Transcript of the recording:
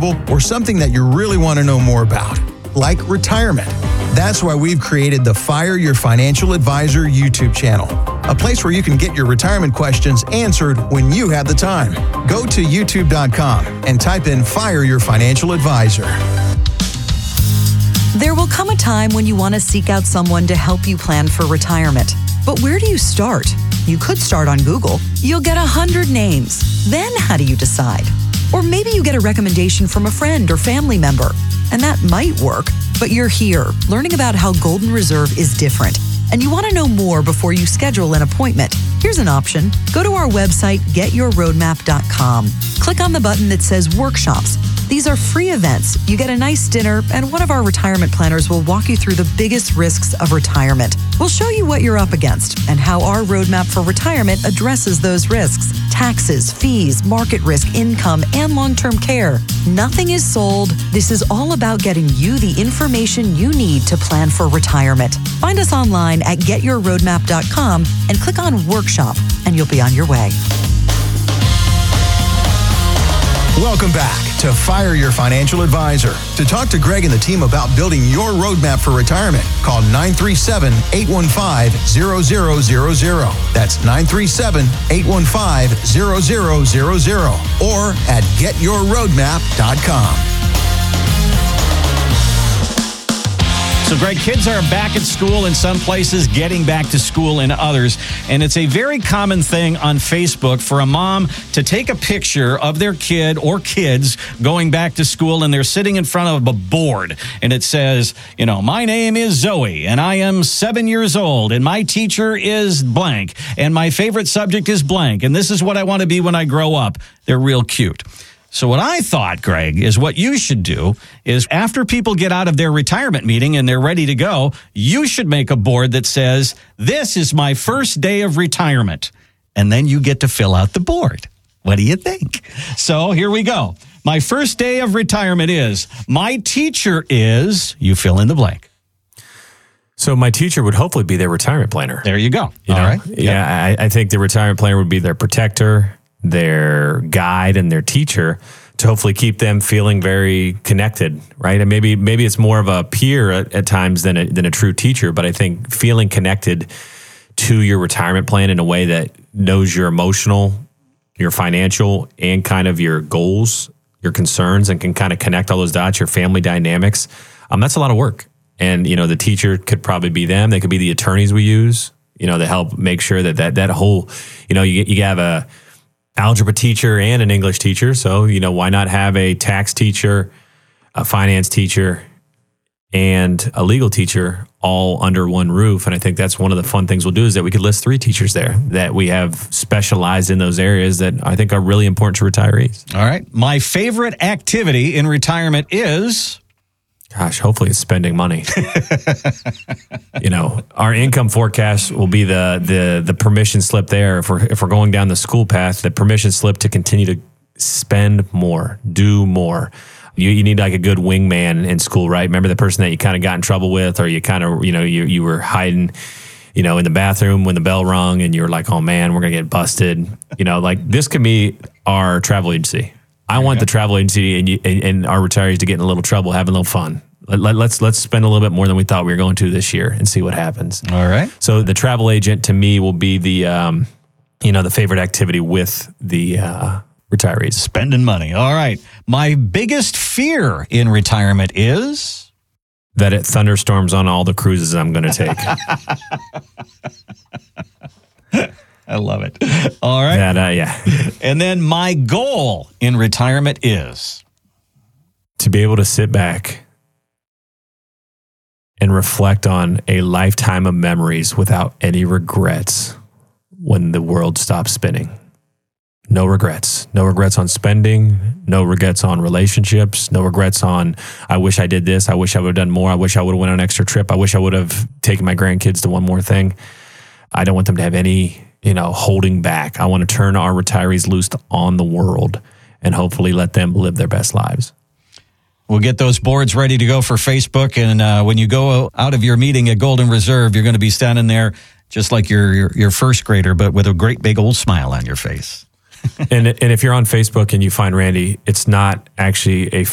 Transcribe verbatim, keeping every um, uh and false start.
or something that you really want to know more about, like retirement. That's why we've created the Fire Your Financial Advisor YouTube channel, a place where you can get your retirement questions answered when you have the time. Go to youtube dot com and type in Fire Your Financial Advisor. There will come a time when you want to seek out someone to help you plan for retirement. But where do you start? You could start on Google. You'll get a hundred names. Then how do you decide? Or maybe you get a recommendation from a friend or family member, and that might work. But you're here, learning about how Golden Reserve is different, and you want to know more before you schedule an appointment. Here's an option. Go to our website, get your roadmap dot com. Click on the button that says Workshops. These are free events. You get a nice dinner, and one of our retirement planners will walk you through the biggest risks of retirement. We'll show you what you're up against and how our roadmap for retirement addresses those risks. Taxes, fees, market risk, income, and long-term care. Nothing is sold. This is all about getting you the information you need to plan for retirement. Find us online at get your roadmap dot com and click on Workshop, and you'll be on your way. Welcome back to Fire Your Financial Advisor. To talk to Greg and the team about building your roadmap for retirement, call nine three seven, eight one five, zero zero zero zero. That's nine three seven, eight one five, zero zero zero zero or at get your roadmap dot com. So, Greg, kids are back at school in some places, getting back to school in others. And it's a very common thing on Facebook for a mom to take a picture of their kid or kids going back to school, and they're sitting in front of a board. And it says, you know, my name is Zoe, and I am seven years old, and my teacher is blank, and my favorite subject is blank, and this is what I want to be when I grow up. They're real cute. So what I thought, Greg, is what you should do is after people get out of their retirement meeting and they're ready to go, you should make a board that says, this is my first day of retirement. And then you get to fill out the board. What do you think? So here we go. My first day of retirement is, my teacher is, you fill in the blank. So my teacher would hopefully be their retirement planner. There you go. You All know? right. Yeah, Yep. I, I think the retirement planner would be their protector, their guide, and their teacher to hopefully keep them feeling very connected, right? And maybe maybe it's more of a peer at, at times than a, than a true teacher, but I think feeling connected to your retirement plan in a way that knows your emotional, your financial, and kind of your goals, your concerns, and can kind of connect all those dots, your family dynamics, um, that's a lot of work. And, you know, the teacher could probably be them. They could be the attorneys we use, you know, to help make sure that that, that whole, you know, you, you have a algebra teacher and an English teacher. So, you know, why not have a tax teacher, a finance teacher, and a legal teacher all under one roof? And I think that's one of the fun things we'll do is that we could list three teachers there that we have specialized in those areas that I think are really important to retirees. All right. My favorite activity in retirement is... Gosh, hopefully it's spending money. You know, our income forecast will be the the the permission slip there. If we're if we're going down the school path, the permission slip to continue to spend more, do more. You you need like a good wingman in school, right? Remember the person that you kind of got in trouble with, or you kind of, you know, you you were hiding, you know, in the bathroom when the bell rung and you were like, oh man, we're gonna get busted. You know, like this could be our travel agency. I want the travel agency and, you, and, and our retirees to get in a little trouble, having a little fun. Let, let, let's let's spend a little bit more than we thought we were going to this year and see what happens. All right. So the travel agent to me will be the, um, you know, the favorite activity with the uh, retirees. Spending money. All right. My biggest fear in retirement is... that it thunderstorms on all the cruises I'm going to take. I love it. All right. That, uh, yeah. And then my goal in retirement is... to be able to sit back and reflect on a lifetime of memories without any regrets when the world stops spinning. No regrets. No regrets on spending. No regrets on relationships. No regrets on, I wish I did this. I wish I would have done more. I wish I would have went on an extra trip. I wish I would have taken my grandkids to one more thing. I don't want them to have any, you know, holding back. I want to turn our retirees loose on the world and hopefully let them live their best lives. We'll get those boards ready to go for Facebook. And uh, when you go out of your meeting at Golden Reserve, you're going to be standing there just like your, your, your first grader, but with a great big old smile on your face. and and if you're on Facebook and you find Randy, it's not actually a